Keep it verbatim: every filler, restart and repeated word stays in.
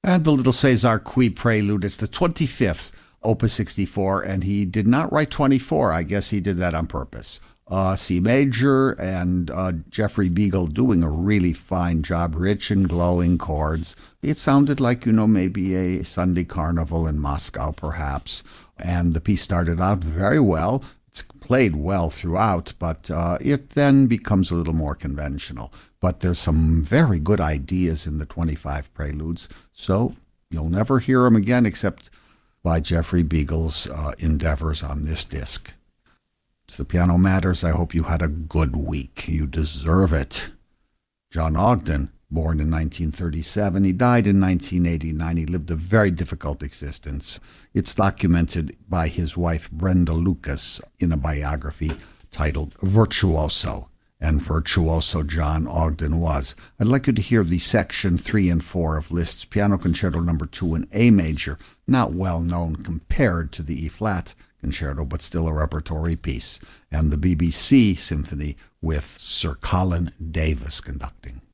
And the Little Cesar Cui Prelude, it's the twenty-fifth, Opus sixty-four, and he did not write twenty-four. I guess he did that on purpose. Uh, C major, and uh, Jeffrey Beagle doing a really fine job, rich and glowing chords. It sounded like, you know, maybe a Sunday carnival in Moscow, perhaps. And the piece started out very well. It's played well throughout, but uh, it then becomes a little more conventional. But there's some very good ideas in the twenty-five preludes, so you'll never hear them again except by Jeffrey Beagle's uh, endeavors on this disc. It's the Piano Matters. I hope you had a good week. You deserve it. John Ogden, born in nineteen thirty-seven. He died in nineteen eighty-nine. He lived a very difficult existence. It's documented by his wife, Brenda Lucas, in a biography titled Virtuoso. And virtuoso John Ogden was. I'd like you to hear the section three and four of Liszt's Piano Concerto number two in A major, not well known compared to the E-flat concerto, but still a repertory piece, and the B B C Symphony with Sir Colin Davis conducting.